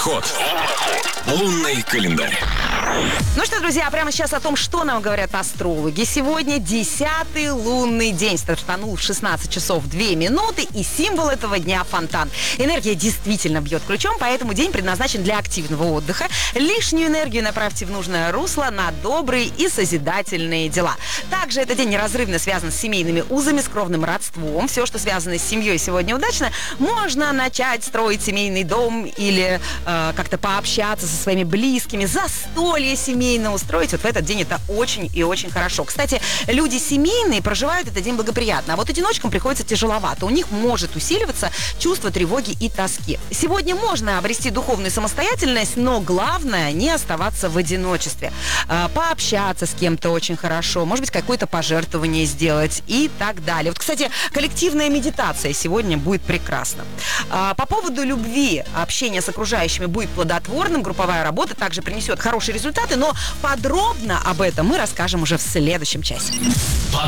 Луноход. Лунный календарь. Ну что, друзья, прямо сейчас о том, что нам говорят астрологи. Сегодня 10-й лунный день. Стартанул в 16 часов 2 минуты, и символ этого дня – фонтан. Энергия действительно бьет ключом, поэтому день предназначен для активного отдыха. Лишнюю энергию направьте в нужное русло на добрые и созидательные дела. Также этот день неразрывно связан с семейными узами, с кровным родством. Все, что связано с семьей, сегодня удачно. Можно начать строить семейный дом или как-то пообщаться со своими близкими, застолье семейное устроить. Вот в этот день это очень и очень хорошо. Кстати, люди семейные проживают этот день благоприятно, а вот одиночкам приходится тяжеловато. У них может усиливаться чувство тревоги и тоски. Сегодня можно обрести духовную самостоятельность, но главное не оставаться в одиночестве. Пообщаться с кем-то очень хорошо, может быть, какое-то пожертвование сделать и так далее. Вот, кстати, коллективная медитация сегодня будет прекрасна. По поводу любви, общение с окружающими будет плодотворным, групповая работа также принесет хорошие результаты, но подробно об этом мы расскажем уже в следующем часе.